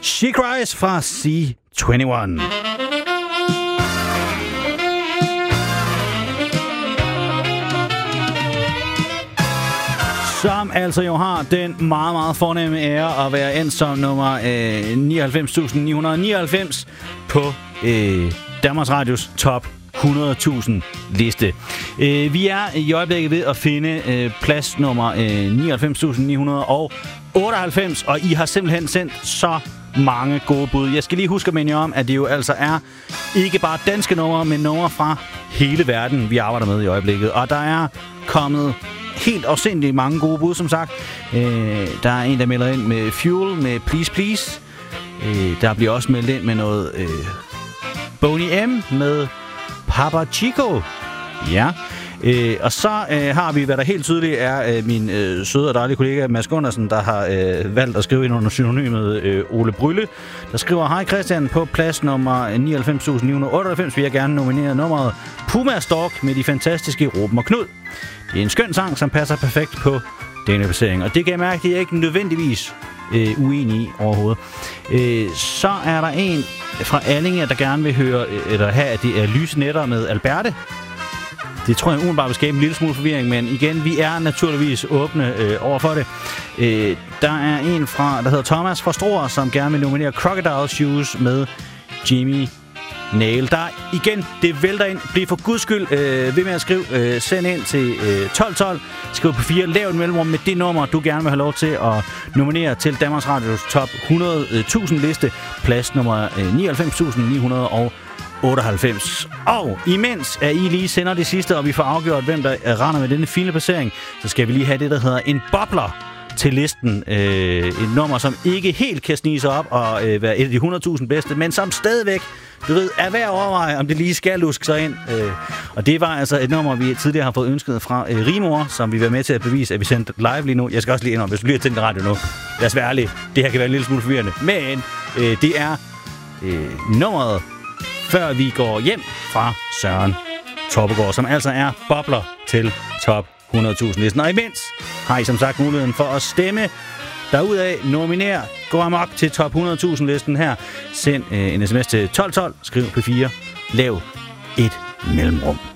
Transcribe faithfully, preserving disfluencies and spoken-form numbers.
She Cries fra C enogtyve. Som altså jo har den meget, meget fornemme ære at være endt som nummer øh, nioghalvfems tusind ni hundrede nioghalvfems på øh, Danmarks Radios top hundrede tusind liste. Øh, vi er i øjeblikket ved at finde øh, plads nummer øh, nioghalvfems tusind ni hundrede otteoghalvfems, og I har simpelthen sendt så mange gode bud. Jeg skal lige huske at minde jer om, at det jo altså er ikke bare danske numre, men numre fra hele verden, vi arbejder med i øjeblikket. Og der er kommet helt afsindigt mange gode bud, som sagt. Øh, der er en, der melder ind med Fuel, med Please Please. Øh, der bliver også meldt ind med noget øh, Boney M, med Papa Chico. Ja. Øh, og så øh, har vi, hvad der helt tydeligt er øh, min øh, søde og dejlige kollega Mads Gundersen, der har øh, valgt at skrive ind under synonymet øh, Ole Brylle, der skriver: Hej Christian, på plads nummer nioghalvfems tusind ni hundrede otteoghalvfems vil jeg gerne nominere nummeret Puma Stalk med de fantastiske Ruben og Knud. Det er en skøn sang, som passer perfekt på denne placering, og det kan jeg mærke, det er jeg ikke nødvendigvis øh, uenig i overhovedet. Øh, så er der en fra Allinge, der gerne vil høre, eller have, at det er Lyse Nætter med Alberte. Det tror jeg umiddelbart vil skabe en lille smule forvirring, men igen, vi er naturligvis åbne øh, over for det. Øh, der er en fra, der hedder Thomas fra Struer, som gerne vil nominere Crocodile Shoes med Jimmy Nail. Der igen, det vælter ind. Bliv for guds skyld øh, ved med at skrive. Øh, send ind til øh, tolv tolv. Skriv på fire. Lav en mellemrum med det nummer, du gerne vil have lov til at nominere til Danmarks Radios top hundrede tusind liste. Plads nummer øh, nioghalvfems tusind ni hundrede otteoghalvfems. Og imens at I lige sender det sidste, og vi får afgjort, hvem der render med denne fine placering, så skal vi lige have det, der hedder en bobler til listen. Øh, et nummer, som ikke helt kan snige sig op og øh, være et af de hundrede tusind bedste, men som stadigvæk, du ved, er værd at overveje, om det lige skal luske sig ind. Øh, og det var altså et nummer, vi tidligere har fået ønsket fra øh, Rimor, som vi vil være med til at bevise, at vi sendte live lige nu. Jeg skal også lige ind om, hvis du lige har tændt radio nu. Lad os være ærlige. Det her kan være en lille smule forvirrende. Men øh, det er øh, nummeret, før vi går hjem fra Søren Torpegaard, som altså er bobler til top hundrede tusind listen. Og imens har I som sagt muligheden for at stemme derudaf, nominere, gå amok til top hundrede tusind listen her. Send øh, en sms til tolv tolv, skriv P fire, lav et mellemrum.